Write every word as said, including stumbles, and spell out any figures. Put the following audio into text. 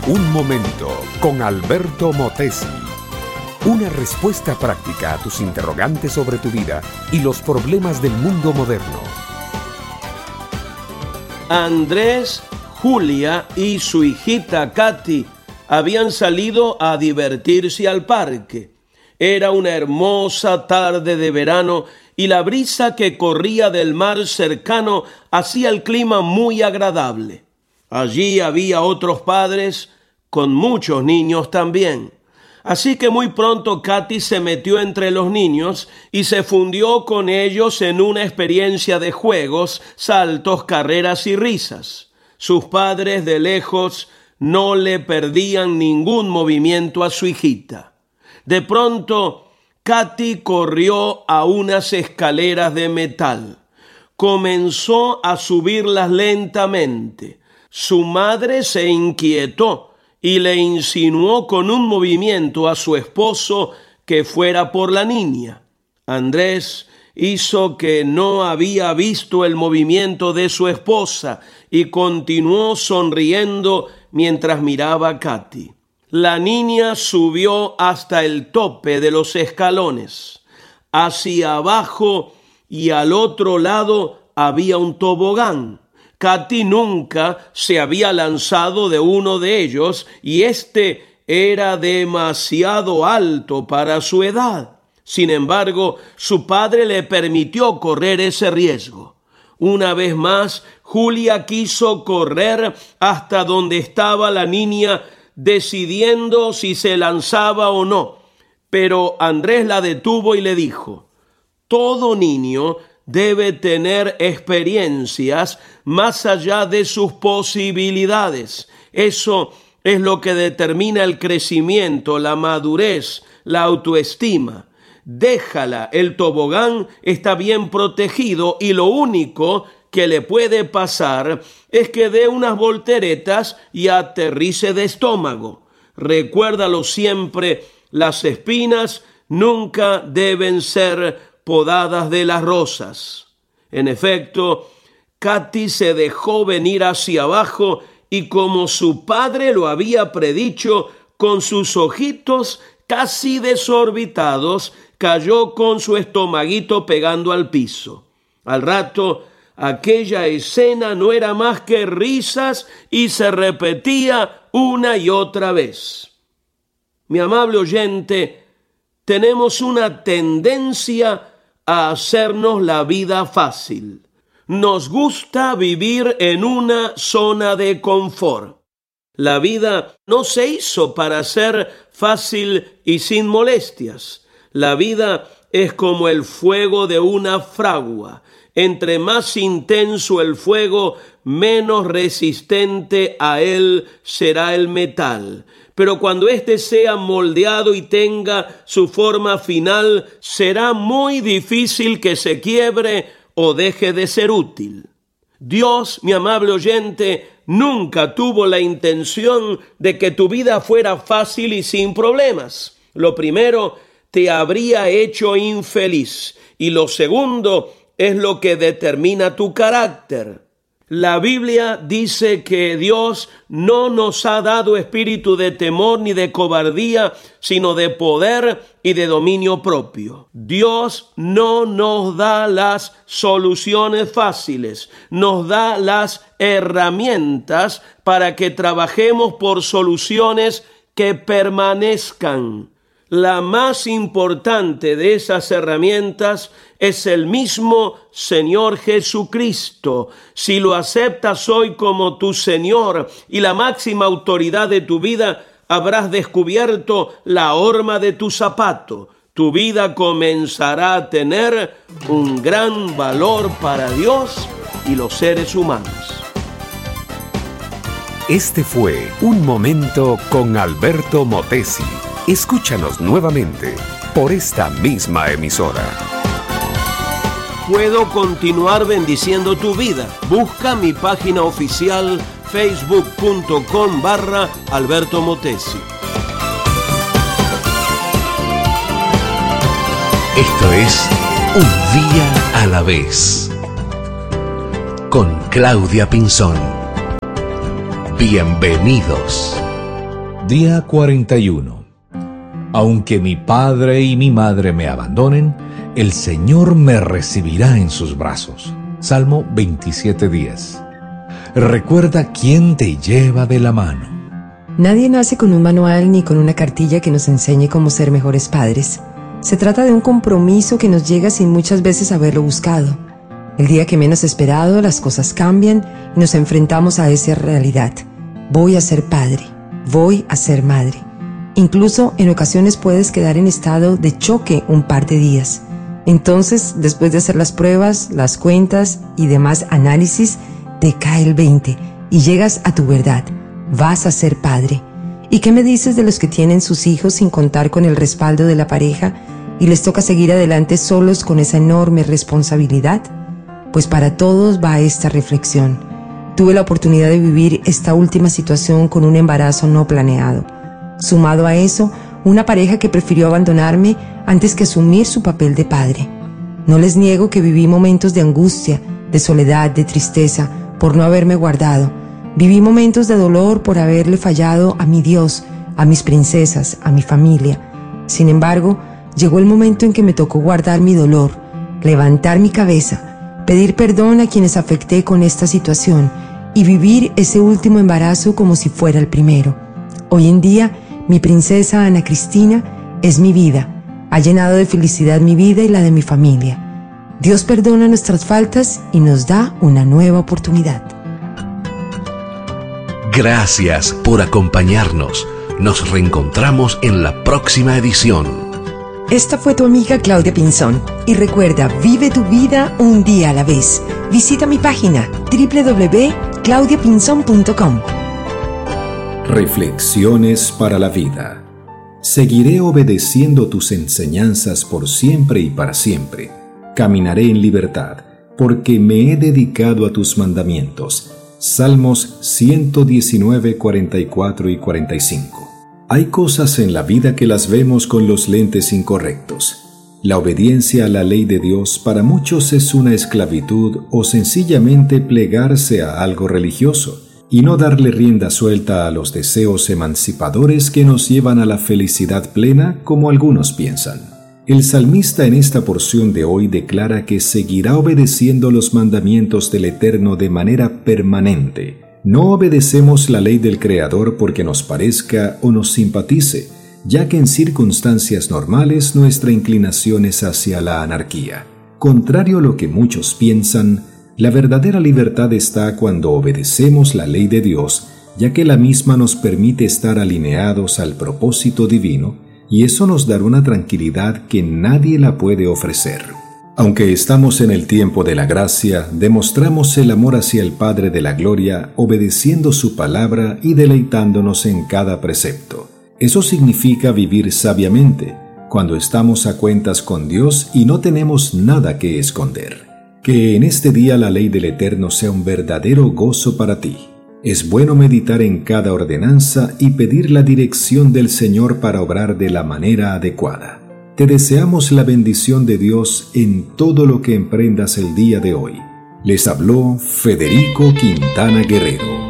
Un momento con Alberto Motesi. Una respuesta práctica a tus interrogantes sobre tu vida y los problemas del mundo moderno. Andrés, Julia y su hijita Katy habían salido a divertirse al parque. Era una hermosa tarde de verano y la brisa que corría del mar cercano hacía el clima muy agradable. Allí había otros padres con muchos niños también. Así que muy pronto Katy se metió entre los niños y se fundió con ellos en una experiencia de juegos, saltos, carreras y risas. Sus padres de lejos no le perdían ningún movimiento a su hijita. De pronto, Katy corrió a unas escaleras de metal. Comenzó a subirlas lentamente. Su madre se inquietó y le insinuó con un movimiento a su esposo que fuera por la niña. Andrés hizo que no había visto el movimiento de su esposa y continuó sonriendo mientras miraba a Katy. La niña subió hasta el tope de los escalones. Hacia abajo y al otro lado había un tobogán. Katy nunca se había lanzado de uno de ellos y este era demasiado alto para su edad. Sin embargo, su padre le permitió correr ese riesgo. Una vez más, Julia quiso correr hasta donde estaba la niña, decidiendo si se lanzaba o no. Pero Andrés la detuvo y le dijo: todo niño debe tener experiencias más allá de sus posibilidades. Eso es lo que determina el crecimiento, la madurez, la autoestima. Déjala, el tobogán está bien protegido y lo único que le puede pasar es que dé unas volteretas y aterrice de estómago. Recuérdalo siempre, las espinas nunca deben ser podadas de las rosas. En efecto, Katy se dejó venir hacia abajo y, como su padre lo había predicho, con sus ojitos casi desorbitados, cayó con su estomaguito pegando al piso. Al rato, aquella escena no era más que risas y se repetía una y otra vez. Mi amable oyente, tenemos una tendencia a hacernos la vida fácil. Nos gusta vivir en una zona de confort. La vida no se hizo para ser fácil y sin molestias. La vida es como el fuego de una fragua. Entre más intenso el fuego, menos resistente a él será el metal. Pero cuando éste sea moldeado y tenga su forma final, será muy difícil que se quiebre o deje de ser útil. Dios, mi amable oyente, nunca tuvo la intención de que tu vida fuera fácil y sin problemas. Lo primero, te habría hecho infeliz. Y lo segundo es lo que determina tu carácter. La Biblia dice que Dios no nos ha dado espíritu de temor ni de cobardía, sino de poder y de dominio propio. Dios no nos da las soluciones fáciles, nos da las herramientas para que trabajemos por soluciones que permanezcan. La más importante de esas herramientas es el mismo Señor Jesucristo. Si lo aceptas hoy como tu Señor y la máxima autoridad de tu vida, habrás descubierto la horma de tu zapato. Tu vida comenzará a tener un gran valor para Dios y los seres humanos. Este fue Un Momento con Alberto Motesi. Escúchanos nuevamente por esta misma emisora. Puedo continuar bendiciendo tu vida. Busca mi página oficial facebook.com barra Alberto Motesi. Esto es Un Día a la Vez con Claudia Pinzón. Bienvenidos. Día cuarenta y uno. Aunque mi padre y mi madre me abandonen, el Señor me recibirá en sus brazos. Salmo veintisiete diez. Recuerda quién te lleva de la mano. Nadie nace con un manual ni con una cartilla que nos enseñe cómo ser mejores padres. Se trata de un compromiso que nos llega sin muchas veces haberlo buscado. El día que menos esperado, las cosas cambian y nos enfrentamos a esa realidad. Voy a ser padre, voy a ser madre. Incluso en ocasiones puedes quedar en estado de choque un par de días. Entonces, después de hacer las pruebas, las cuentas y demás análisis, te cae el veinte y llegas a tu verdad. Vas a ser padre. ¿Y qué me dices de los que tienen sus hijos sin contar con el respaldo de la pareja y les toca seguir adelante solos con esa enorme responsabilidad? Pues para todos va esta reflexión. Tuve la oportunidad de vivir esta última situación con un embarazo no planeado. Sumado a eso, una pareja que prefirió abandonarme antes que asumir su papel de padre. No les niego que viví momentos de angustia, de soledad, de tristeza, por no haberme guardado. Viví momentos de dolor por haberle fallado a mi Dios, a mis princesas, a mi familia. Sin embargo, llegó el momento en que me tocó guardar mi dolor, levantar mi cabeza, pedir perdón a quienes afecté con esta situación y vivir ese último embarazo como si fuera el primero. Hoy en día, mi princesa Ana Cristina es mi vida. Ha llenado de felicidad mi vida y la de mi familia. Dios perdona nuestras faltas y nos da una nueva oportunidad. Gracias por acompañarnos. Nos reencontramos en la próxima edición. Esta fue tu amiga Claudia Pinzón. Y recuerda, vive tu vida un día a la vez. Visita mi página doble u doble u doble u punto claudia pinzón punto com. Reflexiones para la vida. Seguiré obedeciendo tus enseñanzas por siempre y para siempre. Caminaré en libertad, porque me he dedicado a tus mandamientos. Salmos ciento diecinueve, cuarenta y cuatro y cuarenta y cinco. Hay cosas en la vida que las vemos con los lentes incorrectos. La obediencia a la ley de Dios para muchos es una esclavitud o sencillamente plegarse a algo religioso y no darle rienda suelta a los deseos emancipadores que nos llevan a la felicidad plena como algunos piensan. El salmista en esta porción de hoy declara que seguirá obedeciendo los mandamientos del Eterno de manera permanente. No obedecemos la ley del Creador porque nos parezca o nos simpatice, ya que en circunstancias normales nuestra inclinación es hacia la anarquía. Contrario a lo que muchos piensan, la verdadera libertad está cuando obedecemos la ley de Dios, ya que la misma nos permite estar alineados al propósito divino, y eso nos dará una tranquilidad que nadie la puede ofrecer. Aunque estamos en el tiempo de la gracia, demostramos el amor hacia el Padre de la Gloria, obedeciendo su palabra y deleitándonos en cada precepto. Eso significa vivir sabiamente, cuando estamos a cuentas con Dios y no tenemos nada que esconder. Que en este día la ley del Eterno sea un verdadero gozo para ti. Es bueno meditar en cada ordenanza y pedir la dirección del Señor para obrar de la manera adecuada. Te deseamos la bendición de Dios en todo lo que emprendas el día de hoy. Les habló Federico Quintana Guerrero.